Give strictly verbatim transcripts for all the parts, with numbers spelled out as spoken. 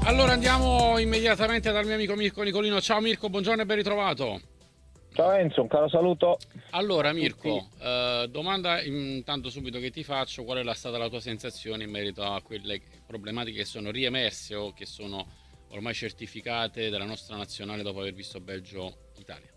Allora andiamo immediatamente dal mio amico Mirko Nicolino. Ciao Mirko, buongiorno e ben ritrovato. Ciao Enzo, un caro saluto. Allora Mirko, eh, domanda intanto subito che ti faccio: qual è la stata la tua sensazione in merito a quelle problematiche che sono riemerse o che sono ormai certificate dalla nostra nazionale dopo aver visto Belgio-Italia?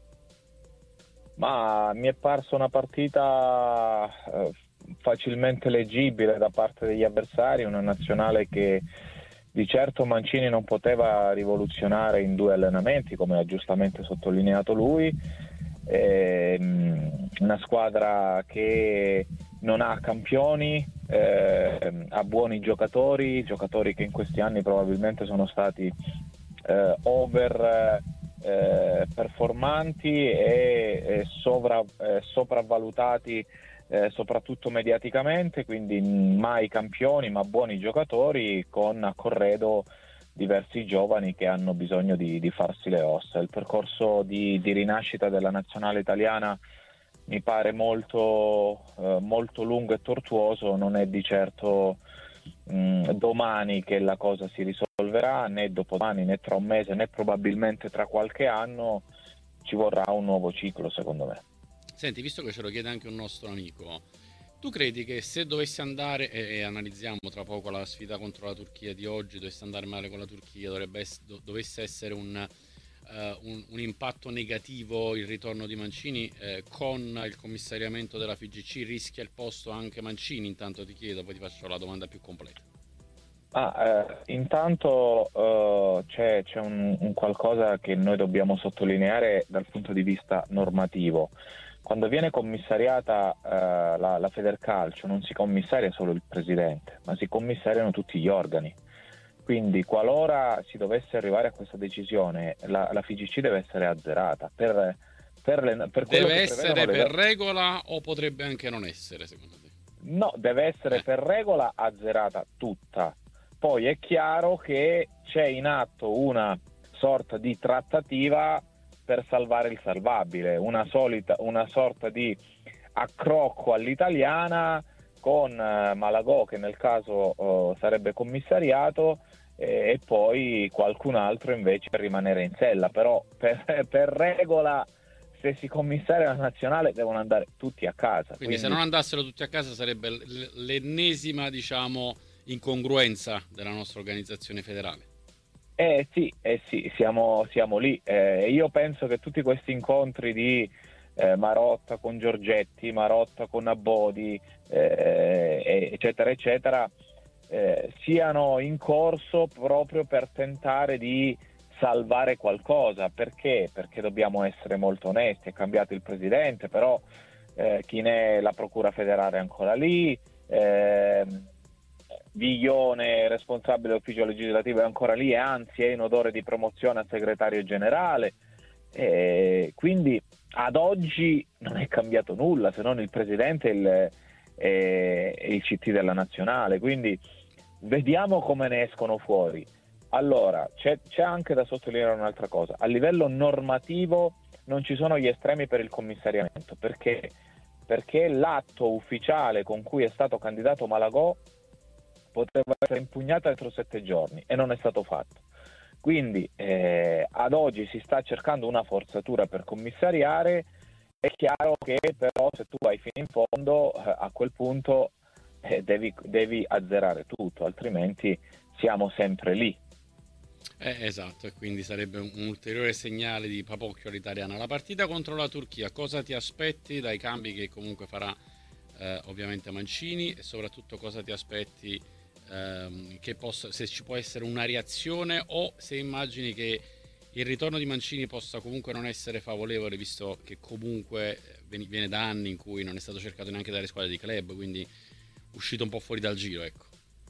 Ma mi è parsa una partita eh, facilmente leggibile da parte degli avversari, una nazionale che di certo Mancini non poteva rivoluzionare in due allenamenti, come ha giustamente sottolineato lui. Ehm, una squadra che non ha campioni, eh, ha buoni giocatori, giocatori che in questi anni probabilmente sono stati eh, over eh, performanti e, e sovra, eh, sopravvalutati eh, soprattutto mediaticamente, quindi mai campioni ma buoni giocatori, con a corredo diversi giovani che hanno bisogno di, di farsi le ossa. Il percorso di, di rinascita della nazionale italiana mi pare molto, eh, molto lungo e tortuoso, non è di certo mh, domani che la cosa si risolverà, né dopodomani, né tra un mese, né probabilmente tra qualche anno. Ci vorrà un nuovo ciclo, secondo me. Senti, visto che ce lo chiede anche un nostro amico, tu credi che se dovesse andare, e, e analizziamo tra poco la sfida contro la Turchia di oggi, dovesse andare male con la Turchia, dovrebbe ess- do- dovesse essere un, eh, un, un impatto negativo il ritorno di Mancini, eh, con il commissariamento della F I G C rischia il posto anche Mancini? Intanto ti chiedo, poi ti faccio la domanda più completa. Ah, eh, intanto eh, c'è, c'è un, un qualcosa che noi dobbiamo sottolineare dal punto di vista normativo. Quando viene commissariata eh, la, la Federcalcio non si commissaria solo il presidente, ma si commissariano tutti gli organi. Quindi qualora si dovesse arrivare a questa decisione, la, la F I G C deve essere azzerata. Per, per, le, per quello Deve che essere prevedono per le... regola o potrebbe anche non essere, secondo te? No, deve essere Eh, per regola azzerata tutta. Poi è chiaro che c'è in atto una sorta di trattativa per salvare il salvabile, una, solita, una sorta di accrocco all'italiana con eh, Malagò, che nel caso eh, sarebbe commissariato, eh, e poi qualcun altro invece per rimanere in sella. Però per, per regola, se si commissaria la nazionale devono andare tutti a casa. quindi se Quindi non andassero tutti a casa sarebbe l- l'ennesima, diciamo, incongruenza della nostra organizzazione federale. Eh sì, eh sì, siamo, siamo lì. Eh, io penso che tutti questi incontri di eh, Marotta con Giorgetti, Marotta con Abbodi, eh, eccetera, eccetera, eh, siano in corso proprio per tentare di salvare qualcosa. Perché? Perché dobbiamo essere molto onesti, è cambiato il presidente, però eh, chi ne è la Procura federale è ancora lì. Eh, Viglione, responsabile ufficio legislativo, è ancora lì e anzi è in odore di promozione a segretario generale. E quindi ad oggi non è cambiato nulla, se non il presidente e il, e, e il C T della nazionale. Quindi vediamo come ne escono fuori. Allora, c'è, c'è anche da sottolineare un'altra cosa: a livello normativo non ci sono gli estremi per il commissariamento, perché perché l'atto ufficiale con cui è stato candidato Malagò poteva essere impugnato entro sette giorni e non è stato fatto. Quindi eh, ad oggi si sta cercando una forzatura per commissariare. È chiaro che però se tu vai fino in fondo, eh, a quel punto eh, devi, devi azzerare tutto, altrimenti siamo sempre lì. Eh, esatto, e quindi sarebbe un, un ulteriore segnale di papocchio all'italiana. La partita contro la Turchia, cosa ti aspetti dai cambi che comunque farà eh, ovviamente Mancini, e soprattutto cosa ti aspetti ehm, che possa, se ci può essere una reazione, o se immagini che il ritorno di Mancini possa comunque non essere favorevole, visto che comunque eh, viene da anni in cui non è stato cercato neanche dalle squadre di club, quindi uscito un po' fuori dal giro, ecco.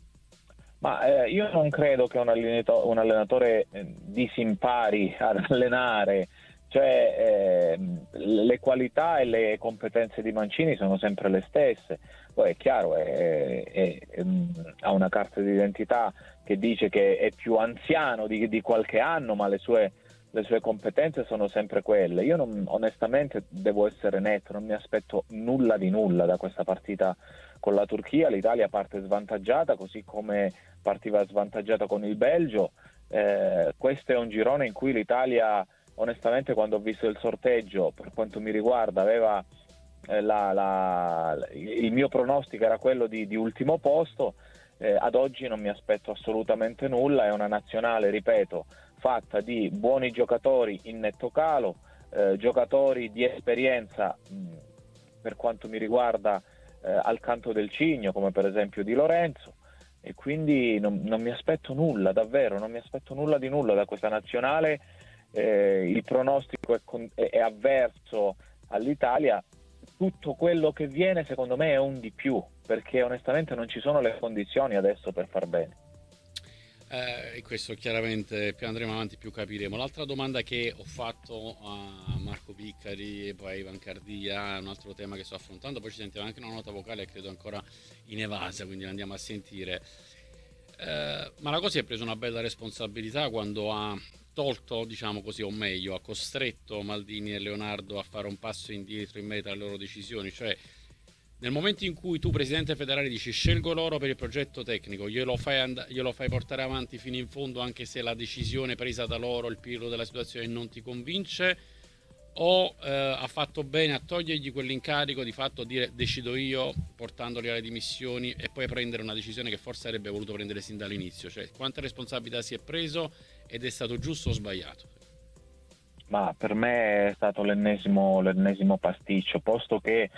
Ma eh, io non credo che un allenatore, un allenatore eh, disimpari ad allenare. Cioè eh, le qualità e le competenze di Mancini sono sempre le stesse. Poi è chiaro, è, è, è, ha una carta d'identità che dice che è più anziano di, di qualche anno, ma le sue, le sue competenze sono sempre quelle. Io non, onestamente devo essere netto, non mi aspetto nulla di nulla da questa partita con la Turchia. L'Italia parte svantaggiata, così come partiva svantaggiata con il Belgio. Eh, questo è un girone in cui l'Italia, onestamente, quando ho visto il sorteggio, per quanto mi riguarda, aveva eh, la, la, il mio pronostico era quello di, di ultimo posto. Eh, ad oggi non mi aspetto assolutamente nulla, è una nazionale, ripeto, fatta di buoni giocatori in netto calo, eh, giocatori di esperienza mh, per quanto mi riguarda eh, al canto del cigno, come per esempio Di Lorenzo, e quindi non, non mi aspetto nulla, davvero, non mi aspetto nulla di nulla da questa nazionale. Eh, il pronostico è, con, è, è avverso all'Italia. Tutto quello che viene secondo me è un di più, perché onestamente non ci sono le condizioni adesso per far bene. Eh, e questo chiaramente più andremo avanti più capiremo. L'altra domanda che ho fatto a Marco Piccari e poi a Ivan Cardia, un altro tema che sto affrontando, poi ci sentiamo anche una nota vocale credo ancora inevasa, quindi l'andiamo a sentire. Eh, Malacosi ha preso una bella responsabilità quando ha tolto, diciamo così, o meglio, ha costretto Maldini e Leonardo a fare un passo indietro in merito alle loro decisioni, cioè nel momento in cui tu, presidente federale, dici scelgo loro per il progetto tecnico, glielo fai, and- glielo fai portare avanti fino in fondo anche se la decisione presa da loro, il pirlo della situazione non ti convince, o eh, ha fatto bene a togliergli quell'incarico di fatto dire decido io portandoli alle dimissioni e poi prendere una decisione che forse avrebbe voluto prendere sin dall'inizio, cioè quanta responsabilità si è preso ed è stato giusto o sbagliato? Ma per me è stato l'ennesimo, l'ennesimo pasticcio, posto che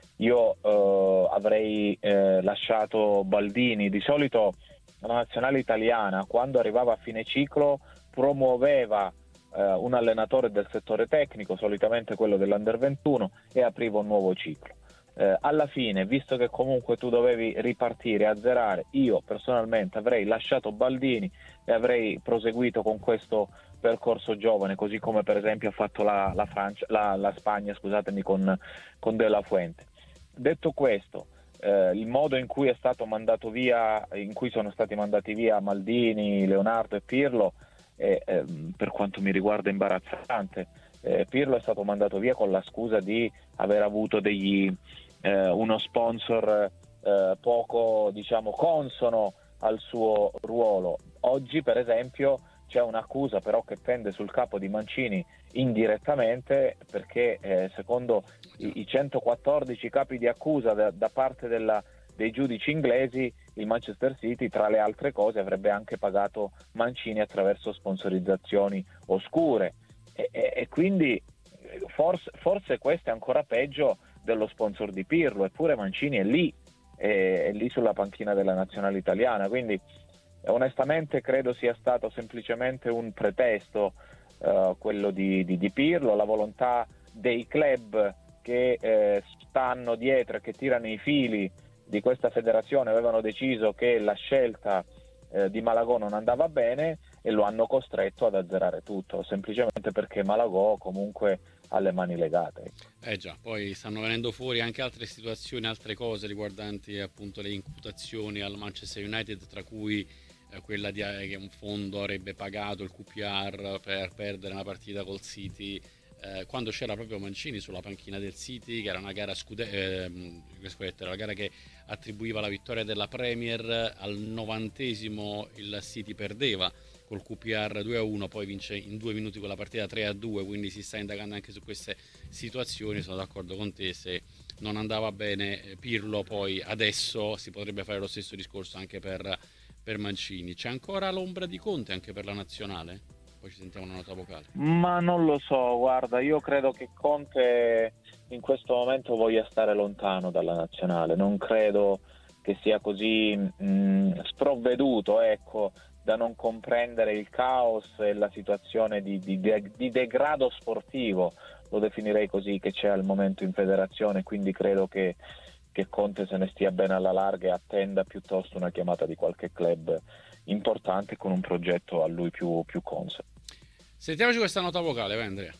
io eh, avrei eh, lasciato Baldini. Di solito la nazionale italiana, quando arrivava a fine ciclo, promuoveva eh, un allenatore del settore tecnico, solitamente quello dell'Under ventuno, e apriva un nuovo ciclo. Eh, alla fine, visto che comunque tu dovevi ripartire, azzerare, io personalmente avrei lasciato Baldini e avrei proseguito con questo percorso giovane, così come per esempio ha fatto la, la, Francia, la, la Spagna, scusatemi, con, con De La Fuente. Detto questo, eh, il modo in cui è stato mandato via, in cui sono stati mandati via Maldini, Leonardo e Pirlo, è, eh, per quanto mi riguarda imbarazzante. Eh, Pirlo è stato mandato via con la scusa di aver avuto degli, eh, uno sponsor eh, poco, diciamo, consono al suo ruolo. Oggi, per esempio, c'è un'accusa però che pende sul capo di Mancini indirettamente, perché eh, secondo i, i centoquattordici capi di accusa da, da parte della, dei giudici inglesi, il Manchester City, tra le altre cose, avrebbe anche pagato Mancini attraverso sponsorizzazioni oscure, e, e, e quindi forse, forse questo è ancora peggio dello sponsor di Pirlo, eppure Mancini è lì, è, è lì sulla panchina della nazionale italiana, quindi onestamente credo sia stato semplicemente un pretesto, eh, quello di, di, di Pirlo, la volontà dei club che eh, stanno dietro e che tirano i fili di questa federazione avevano deciso che la scelta eh, di Malagò non andava bene e lo hanno costretto ad azzerare tutto, semplicemente perché Malagò comunque ha le mani legate. Eh già, poi stanno venendo fuori anche altre situazioni, altre cose riguardanti appunto le imputazioni al Manchester United, tra cui eh, quella di eh, che un fondo avrebbe pagato il Q P R per perdere una partita col City, eh, quando c'era proprio Mancini sulla panchina del City, che era una gara scude- eh, era la gara che attribuiva la vittoria della Premier, al novantesimo il City perdeva col Q P R due a uno, poi vince in due minuti con la partita tre a due, quindi si sta indagando anche su queste situazioni. Sono d'accordo con te, se non andava bene Pirlo, poi adesso si potrebbe fare lo stesso discorso anche per, per Mancini. C'è ancora l'ombra di Conte anche per la nazionale? Poi ci sentiamo una nota vocale. Ma non lo so, guarda, io credo che Conte in questo momento voglia stare lontano dalla nazionale, non credo che sia così mh, sprovveduto, ecco, da non comprendere il caos e la situazione di, di, di degrado sportivo, lo definirei così, che c'è al momento in federazione, quindi credo che, che Conte se ne stia bene alla larga e attenda piuttosto una chiamata di qualche club importante con un progetto a lui più, più consono. Sentiamoci questa nota vocale, vai Andrea.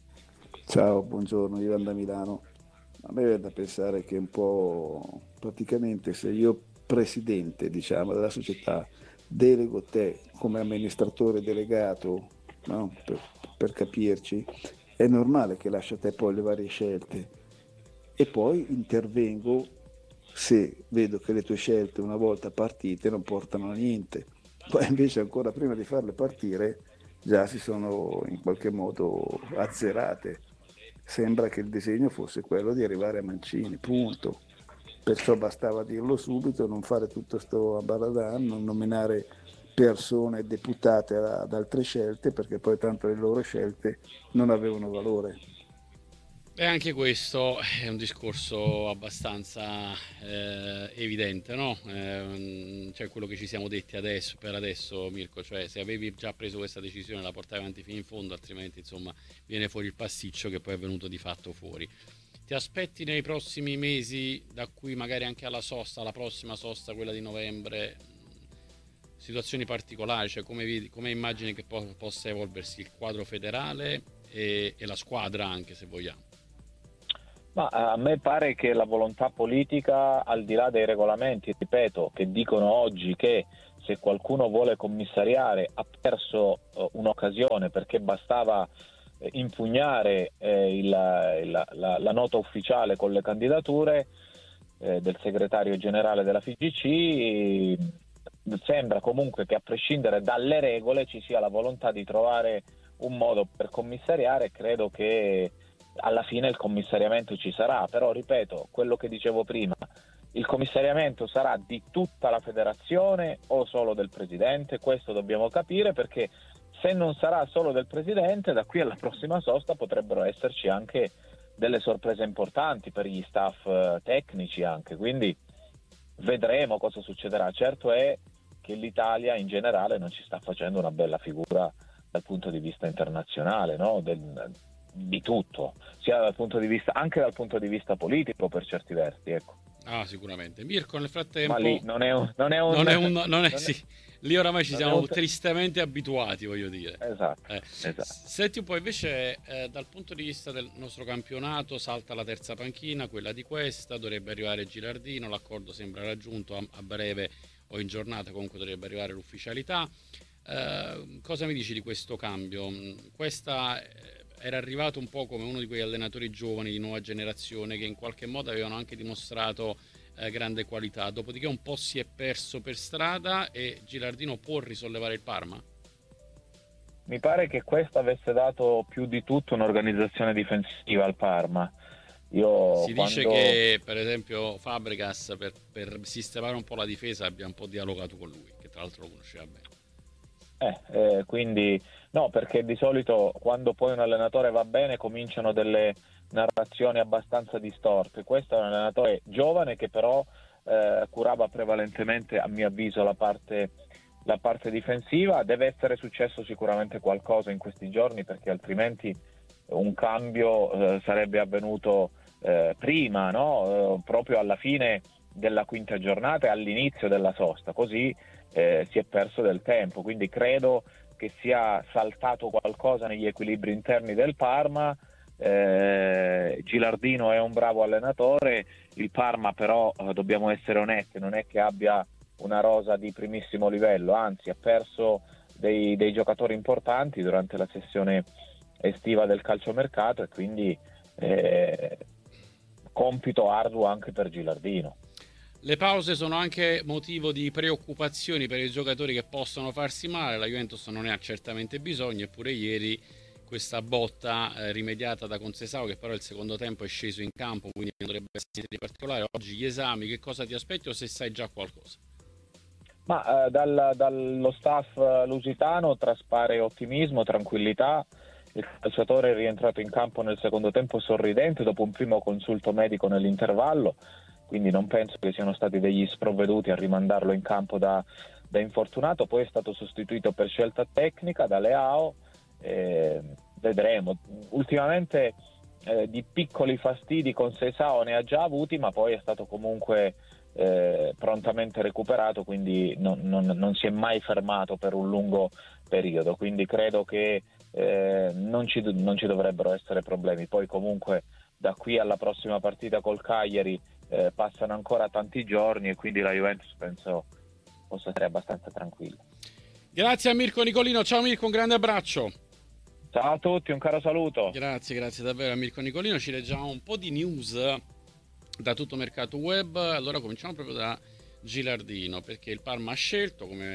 Ciao, buongiorno, Ivan da Milano. A me viene da pensare che un po' praticamente se io presidente, diciamo, della società delego te come amministratore delegato, no? per, per capirci, è normale che lascia a te poi le varie scelte e poi intervengo se vedo che le tue scelte una volta partite non portano a niente. poi invece ancora prima di farle partire già si sono in qualche modo azzerate. Sembra che il disegno fosse quello di arrivare a Mancini, punto. Perciò bastava dirlo subito, non fare tutto sto abaradan, non nominare persone deputate ad altre scelte, perché poi tanto le loro scelte non avevano valore. E anche questo è un discorso abbastanza eh, evidente, no? Eh, cioè quello che ci siamo detti adesso, per adesso, Mirko, cioè se avevi già preso questa decisione la portavi avanti fino in fondo, altrimenti insomma viene fuori il pasticcio che poi è venuto di fatto fuori. Ti aspetti nei prossimi mesi, da qui magari anche alla sosta, la prossima sosta, quella di novembre, situazioni particolari, cioè come, vedi, come immagini che po- possa evolversi il quadro federale e, e la squadra anche se vogliamo? Ma a me pare che la volontà politica, al di là dei regolamenti, ripeto, che dicono oggi che se qualcuno vuole commissariare ha perso uh, un'occasione perché bastava eh, impugnare eh, il, il, la, la nota ufficiale con le candidature eh, del segretario generale della F I G C, sembra comunque che a prescindere dalle regole ci sia la volontà di trovare un modo per commissariare. Credo che alla fine il commissariamento ci sarà, però ripeto, quello che dicevo prima, il commissariamento sarà di tutta la federazione o solo del presidente? Questo dobbiamo capire, perché se non sarà solo del presidente, da qui alla prossima sosta potrebbero esserci anche delle sorprese importanti per gli staff eh, tecnici anche, quindi vedremo cosa succederà. Certo è che l'Italia in generale non ci sta facendo una bella figura dal punto di vista internazionale, no? Del, di tutto, sia dal punto di vista, anche dal punto di vista politico per certi versi, ecco. Ah, sicuramente. Mirko, nel frattempo... Ma lì non è un... Non è un, non è un non è, non è, sì. Lì oramai ci siamo un... tristemente abituati, voglio dire. Esatto, eh. esatto. Senti un po', invece, eh, dal punto di vista del nostro campionato, salta la terza panchina, quella di questa, dovrebbe arrivare Gilardino, l'accordo sembra raggiunto, a, a breve o in giornata comunque dovrebbe arrivare l'ufficialità. Eh, cosa mi dici di questo cambio? Questa... era arrivato un po' come uno di quegli allenatori giovani di nuova generazione che in qualche modo avevano anche dimostrato eh, grande qualità, dopodiché un po' si è perso per strada e Gilardino può risollevare il Parma? Mi pare che questo avesse dato più di tutto un'organizzazione difensiva al Parma. Io si quando... dice che per esempio Fabregas per, per sistemare un po' la difesa abbia un po' dialogato con lui, che tra l'altro lo conosceva bene. Eh, eh, quindi no, perché di solito quando poi un allenatore va bene cominciano delle narrazioni abbastanza distorte. Questo è un allenatore giovane che però eh, curava prevalentemente, a mio avviso, la parte, la parte difensiva. Deve essere successo sicuramente qualcosa in questi giorni, perché altrimenti un cambio eh, sarebbe avvenuto eh, prima, no? Eh, proprio alla fine della quinta giornata e all'inizio della sosta, così Eh, si è perso del tempo, quindi credo che sia saltato qualcosa negli equilibri interni del Parma. eh, Gilardino è un bravo allenatore, il Parma però eh, dobbiamo essere onesti, non è che abbia una rosa di primissimo livello, anzi ha perso dei, dei giocatori importanti durante la sessione estiva del calciomercato e quindi eh, compito arduo anche per Gilardino. Le pause sono anche motivo di preoccupazioni per i giocatori che possono farsi male, la Juventus non ne ha certamente bisogno, eppure ieri questa botta eh, rimediata da Conceição, che però il secondo tempo è sceso in campo, quindi non dovrebbe essere di particolare. Oggi gli esami, che cosa ti aspetti o se sai già qualcosa? Ma eh, dal, dallo staff lusitano traspare ottimismo, tranquillità. Il calciatore è rientrato in campo nel secondo tempo sorridente dopo un primo consulto medico nell'intervallo, quindi non penso che siano stati degli sprovveduti a rimandarlo in campo da, da infortunato. Poi è stato sostituito per scelta tecnica da Leao, eh, vedremo. Ultimamente eh, di piccoli fastidi con Conceição ne ha già avuti, ma poi è stato comunque eh, prontamente recuperato, quindi non, non, non si è mai fermato per un lungo periodo, quindi credo che eh, non, ci, non ci dovrebbero essere problemi. Poi comunque da qui alla prossima partita col Cagliari Eh, passano ancora tanti giorni e quindi la Juventus penso possa essere abbastanza tranquilla. Grazie a Mirko Nicolino, ciao Mirko, un grande abbraccio. Ciao a tutti, un caro saluto. Grazie, grazie davvero a Mirko Nicolino. Ci leggiamo un po' di news da tutto mercato web. Allora cominciamo proprio da Gilardino, perché il Parma ha scelto, come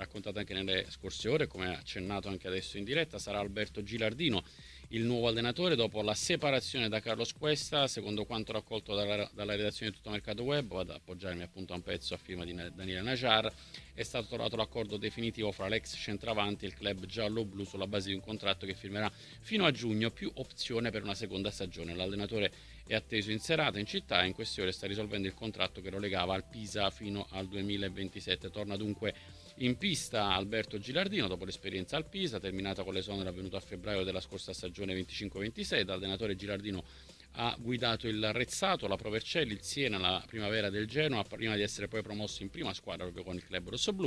raccontato anche nelle scorse ore, come accennato anche adesso in diretta, sarà Alberto Gilardino il nuovo allenatore dopo la separazione da Carlos Cuesta. Secondo quanto raccolto dalla, dalla redazione di Tutto Mercato Web, vado ad appoggiarmi appunto a un pezzo a firma di Daniele Najar, è stato trovato l'accordo definitivo fra l'ex centravanti e il club giallo-blu sulla base di un contratto che firmerà fino a giugno, più opzione per una seconda stagione. L'allenatore è atteso in serata in città e in queste ore sta risolvendo il contratto che lo legava al Pisa fino al duemilaventisette. Torna dunque in pista Alberto Gilardino dopo l'esperienza al Pisa, terminata con l'esonero avvenuto a febbraio della scorsa stagione venticinque ventisei. Da allenatore Gilardino ha guidato il Rezzato, la Pro Vercelli, il Siena, la primavera del Genoa, prima di essere poi promosso in prima squadra proprio con il club rossoblu,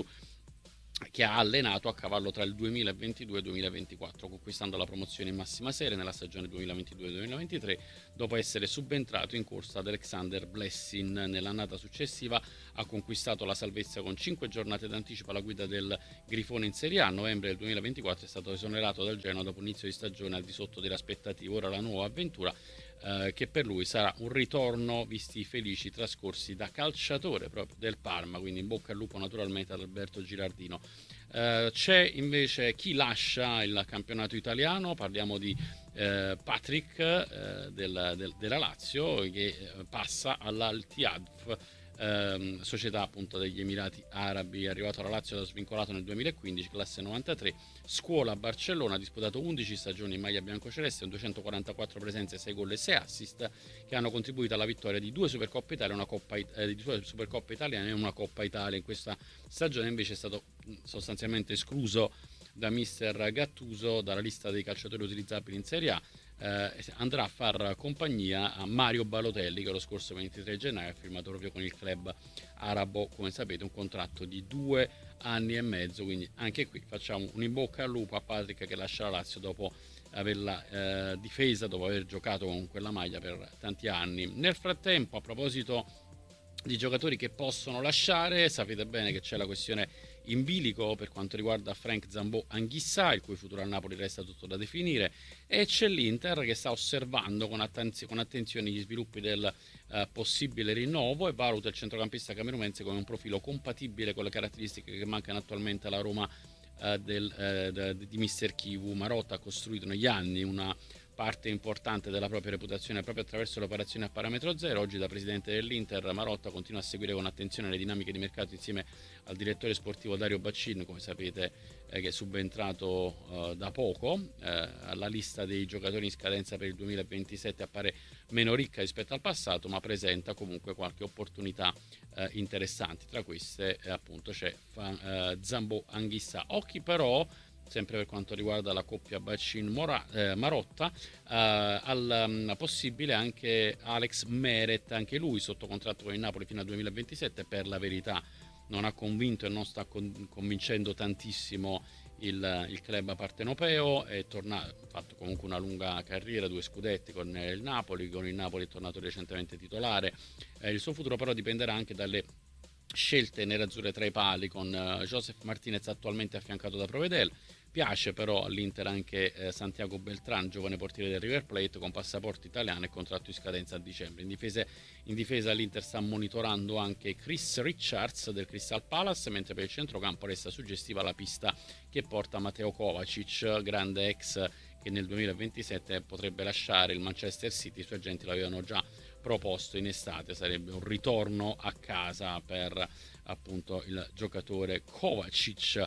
che ha allenato a cavallo tra il duemilaventidue e il duemilaventiquattro, conquistando la promozione in massima serie nella stagione duemilaventidue duemilaventitré, dopo essere subentrato in corsa ad Alexander Blessin. Nell'annata successiva ha conquistato la salvezza con cinque giornate d'anticipo alla guida del Grifone in Serie A. A novembre del duemilaventiquattro è stato esonerato dal Genoa dopo inizio di stagione al di sotto delle aspettative. Ora la nuova avventura, eh, che per lui sarà un ritorno visti i felici trascorsi da calciatore proprio del Parma, quindi in bocca al lupo naturalmente ad Alberto Gilardino. Uh, c'è invece chi lascia il campionato italiano, parliamo di uh, Patrick uh, del, del, della Lazio, che uh, passa all'Al-Ittihad, uh, società appunto degli Emirati Arabi. È arrivato alla Lazio da svincolato nel duemilaquindici, classe novantatré, scuola a Barcellona, ha disputato undici stagioni in maglia biancoceleste, duecentoquarantaquattro presenze, sei gol e sei assist, che hanno contribuito alla vittoria di due Supercoppe Italia, una Coppa, eh, di due Supercoppe italiane e una Coppa Italia. In questa stagione invece è stato sostanzialmente escluso da mister Gattuso dalla lista dei calciatori utilizzabili in Serie A. Eh, andrà a far compagnia a Mario Balotelli, che lo scorso ventitré gennaio ha firmato proprio con il club arabo, come sapete, un contratto di due anni e mezzo. Quindi anche qui facciamo un in bocca al lupo a Patrick, che lascia la Lazio dopo averla eh, difesa, dopo aver giocato con quella maglia per tanti anni. Nel frattempo, a proposito di giocatori che possono lasciare, sapete bene che c'è la questione in bilico per quanto riguarda Frank Zambò Anghissà, il cui futuro a Napoli resta tutto da definire, e c'è l'Inter che sta osservando con, attenz- con attenzione gli sviluppi del uh, possibile rinnovo e valuta il centrocampista camerunense come un profilo compatibile con le caratteristiche che mancano attualmente alla Roma uh, del, uh, de- di mister Kivu. Marotta ha costruito negli anni una parte importante della propria reputazione proprio attraverso le operazioni a parametro zero. Oggi, da presidente dell'Inter, Marotta continua a seguire con attenzione le dinamiche di mercato insieme al direttore sportivo Dario Baccin, come sapete, eh, che è subentrato eh, da poco. Eh, alla lista dei giocatori in scadenza per il duemilaventisette appare meno ricca rispetto al passato, ma presenta comunque qualche opportunità eh, interessante. Tra queste eh, appunto c'è eh, Zambò Anghissà. Occhi però, sempre per quanto riguarda la coppia Baccin-Marotta, eh, al um, possibile anche Alex Meret, anche lui sotto contratto con il Napoli fino al duemilaventisette. Per la verità non ha convinto e non sta con- convincendo tantissimo il, il club partenopeo. È tornato, ha fatto comunque una lunga carriera, due scudetti con il Napoli, con il Napoli è tornato recentemente titolare. Eh, il suo futuro però dipenderà anche dalle scelte nerazzurre tra i pali, con uh, Joseph Martinez attualmente affiancato da Provedel. Piace però all'Inter anche eh, Santiago Beltran, giovane portiere del River Plate con passaporto italiano e contratto in scadenza a dicembre. In difesa, in difesa l'Inter sta monitorando anche Chris Richards del Crystal Palace, mentre per il centrocampo resta suggestiva la pista che porta Mateo Kovacic, grande ex che nel duemilaventisette potrebbe lasciare il Manchester City. I suoi agenti l'avevano già proposto in estate, sarebbe un ritorno a casa per appunto il giocatore Kovacic.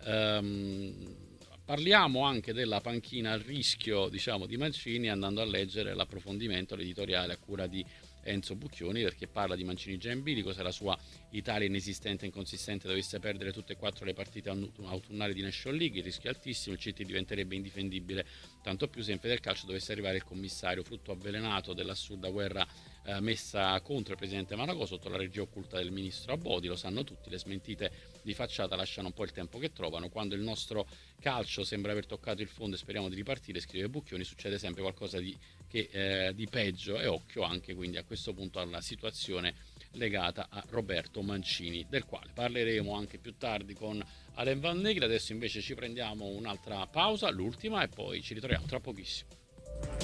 Um, Parliamo anche della panchina a rischio, diciamo, di Mancini, andando a leggere l'approfondimento, l'editoriale a cura di Enzo Bucchioni, perché parla di Mancini già in bilico. Se la sua Italia inesistente e inconsistente dovesse perdere tutte e quattro le partite autunnali di National League, il rischio è altissimo, il City diventerebbe indifendibile, tanto più se in Federcalcio dovesse arrivare il commissario, frutto avvelenato dell'assurda guerra eh, messa contro il presidente Malagò sotto la regia occulta del ministro Abodi. Lo sanno tutti, le smentite di facciata lasciano un po' il tempo che trovano. Quando il nostro calcio sembra aver toccato il fondo e speriamo di ripartire, scrive Bucchioni, succede sempre qualcosa di, che, eh, di peggio, e occhio anche quindi a questo punto alla situazione legata a Roberto Mancini, del quale parleremo anche più tardi con Alain Van Negri. Adesso invece ci prendiamo un'altra pausa, l'ultima, e poi ci ritroviamo tra pochissimo.